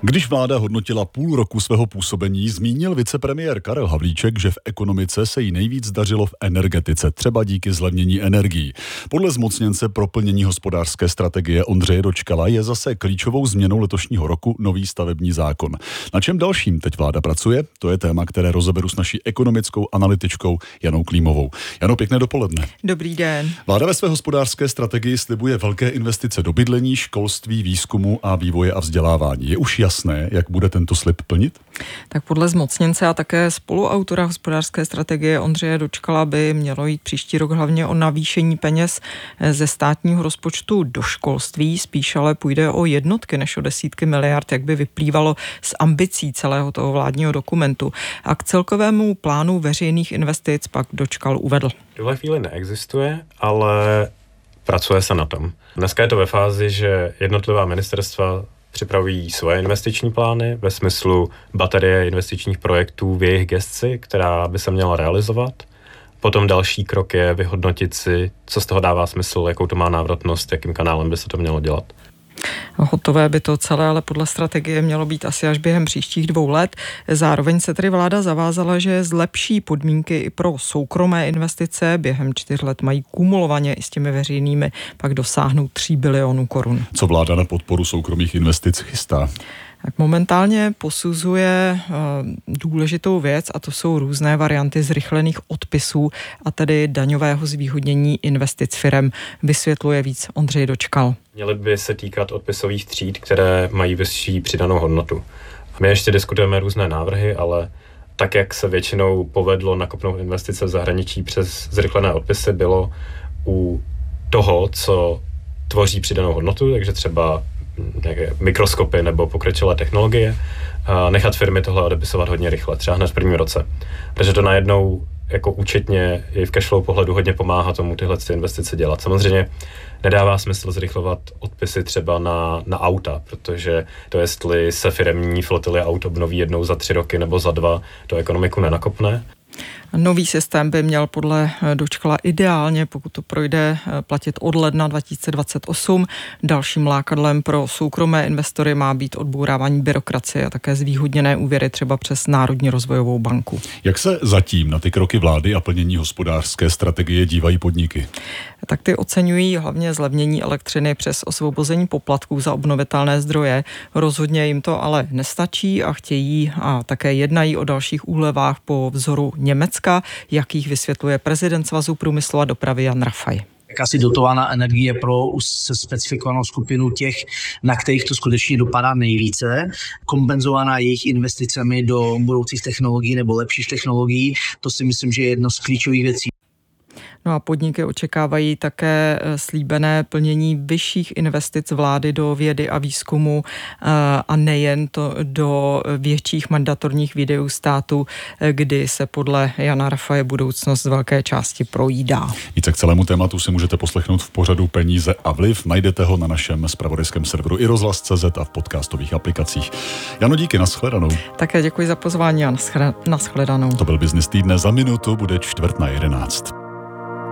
Když vláda hodnotila půl roku svého působení, zmínil vicepremiér Karel Havlíček, že v ekonomice se jí nejvíc dařilo v energetice, třeba díky zlevnění energií. Podle zmocněnce pro plnění hospodářské strategie Ondřeje Dočkala je zase klíčovou změnou letošního roku nový stavební zákon. Na čem dalším teď vláda pracuje? To je téma, které rozeberu s naší ekonomickou analytičkou Janou Klímovou. Jano, pěkné dopoledne. Dobrý den. Vláda ve své hospodářské strategii slibuje velké investice do bydlení, školství, výzkumu a vývoje a vzdělávání. Je už jasné, jak bude tento slib plnit? Tak podle zmocněnce a také spoluautora hospodářské strategie Ondřeje Dočkala by mělo jít příští rok hlavně o navýšení peněz ze státního rozpočtu do školství. Spíš ale půjde o jednotky než o desítky miliard, jak by vyplývalo z ambicí celého toho vládního dokumentu. A k celkovému plánu veřejných investic pak Dočkal uvedl. V tuhle chvíli neexistuje, ale pracuje se na tom. Dneska je to ve fázi, že jednotlivá ministerstva připravují svoje investiční plány ve smyslu baterie investičních projektů v jejich gesci, která by se měla realizovat. Potom další krok je vyhodnotit si, co z toho dává smysl, jakou to má návratnost, jakým kanálem by se to mělo dělat. Hotové by to celé, ale podle strategie mělo být asi až během příštích 2 let. Zároveň se tedy vláda zavázala, že zlepší podmínky i pro soukromé investice. Během 4 let mají kumulovaně i s těmi veřejnými pak dosáhnout 3 bilionů korun. Co vláda na podporu soukromých investic chystá? Tak momentálně posuzuje důležitou věc a to jsou různé varianty zrychlených odpisů a tedy daňového zvýhodnění investic firem. Vysvětluje víc Ondřej Dočkal. Měly by se týkat odpisových tříd, které mají vyšší přidanou hodnotu. A my ještě diskutujeme různé návrhy, ale tak, jak se většinou povedlo nakopnout investice v zahraničí přes zrychlené odpisy, bylo u toho, co tvoří přidanou hodnotu, takže třeba nějaké mikroskopy nebo pokročilé technologie, nechat firmy tohle odepisovat hodně rychle, třeba hned v prvním roce. Protože to najednou jako účetně i v cashflow pohledu hodně pomáhá tomu tyhle investice dělat. Samozřejmě nedává smysl zrychlovat odpisy třeba na auta, protože to, jestli se firemní flotily aut obnoví jednou za 3 roky nebo za 2, to ekonomiku nenakopne. Nový systém by měl podle Dočkala ideálně, pokud to projde, platit od ledna 2028. Dalším lákadlem pro soukromé investory má být odbourávání byrokracie a také zvýhodněné úvěry třeba přes Národní rozvojovou banku. Jak se zatím na ty kroky vlády a plnění hospodářské strategie dívají podniky? Tak ty oceňují hlavně zlevnění elektřiny přes osvobození poplatků za obnovitelné zdroje. Rozhodně jim to ale nestačí a chtějí a také jednají o dalších úlevách po vzoru Německa, jakých vysvětluje prezident Svazu průmyslu a dopravy Jan Rafaj. Jakási dotovaná energie pro specifikovanou skupinu těch, na kterých to skutečně dopadá nejvíce, kompenzovaná jejich investicemi do budoucích technologií nebo lepších technologií, to si myslím, že je jedno z klíčových věcí. No a podniky očekávají také slíbené plnění vyšších investic vlády do vědy a výzkumu a nejen to do větších mandatorních výdajů státu, kdy se podle Jana Rafaje budoucnost z velké části projídá. Více k celému tématu si můžete poslechnout v pořadu Peníze a vliv. Najdete ho na našem zpravodajském serveru iRozhlas.cz a v podcastových aplikacích. Jano, díky, nashledanou. Také děkuji za pozvání a nashledanou. To byl Business týdne, za minutu bude 10:45.